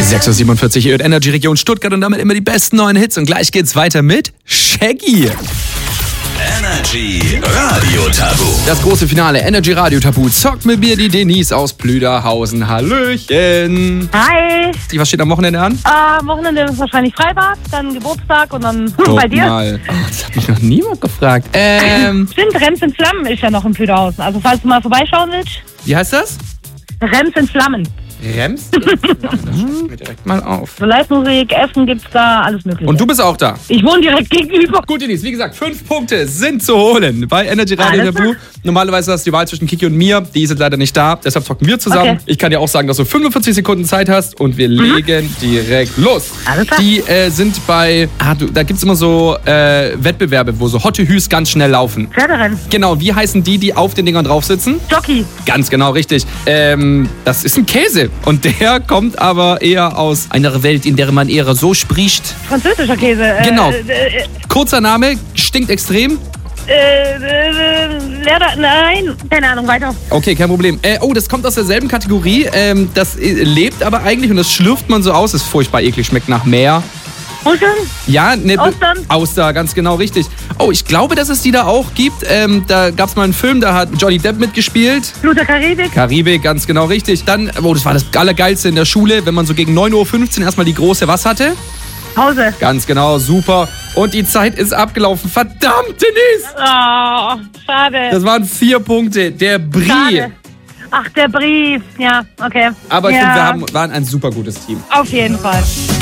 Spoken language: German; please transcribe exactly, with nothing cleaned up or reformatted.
sechs Uhr siebenundvierzig, ihr hört Energy Region Stuttgart und damit immer die besten neuen Hits. Und gleich geht's weiter mit Shaggy. Energy Radio Tabu. Das große Finale Energy Radio Tabu zockt mit mir die Denise aus Plüderhausen. Hallöchen. Hi. Was steht am Wochenende an? Äh, am Wochenende ist wahrscheinlich Freibad, dann Geburtstag und dann Guck bei dir. mal. Oh, das hat mich noch niemand gefragt. Ähm, Stimmt, Rems in Flammen ist ja noch in Plüderhausen. Also falls du mal vorbeischauen willst. wie heißt das? Rems in Flammen. Rems? Das schreiben wir direkt mal auf. So Live-Musik, Essen gibt's da, alles mögliche. Und du bist auch da? Ich wohne direkt gegenüber. Gut, Denise, wie gesagt, fünf Punkte sind zu holen bei Energy Radio Alles Tabu. klar. Normalerweise hast du die Wahl zwischen Kiki und mir. Die sind leider nicht da, deshalb zocken wir zusammen. Okay. Ich kann dir auch sagen, dass du fünfundvierzig Sekunden Zeit hast und wir legen direkt los. Alles klar. Die äh, sind bei, ah, du, da gibt's immer so äh, Wettbewerbe, wo so Hotte Hüs ganz schnell laufen. Pferderennen. Genau, wie heißen die, die auf den Dingern drauf sitzen? Jockey. Ganz genau, richtig. Ähm, das ist ein Käse und der kommt aber eher aus einer Welt, in der man eher so spricht. Französischer Käse. Äh, Genau. Äh, Kurzer Name, stinkt extrem. äh, äh, Lehrer, nein. Keine Ahnung, weiter. Okay, kein Problem. Äh, oh, das kommt aus derselben Kategorie. Ähm, das äh, lebt aber eigentlich und das schlürft man so aus. Ist furchtbar eklig, schmeckt nach Meer. Muscheln? Ja, ne, Austern? Auster, ganz genau richtig. Oh, ich glaube, dass es die da auch gibt. Ähm, da gab es mal einen Film, da hat Johnny Depp mitgespielt. Blut der Karibik? Karibik, ganz genau richtig. Dann, oh, das war das Allergeilste in der Schule, wenn man so gegen neun Uhr fünfzehn erstmal die große was hatte. Pause. Ganz genau, super. Und die Zeit ist abgelaufen. Verdammt, Denise! Oh, schade. Das waren vier Punkte. Der Brie. Schade. Ach, der Brief. Ja, okay. Aber ich ja, finde, wir haben, waren ein super gutes Team. auf jeden Fall.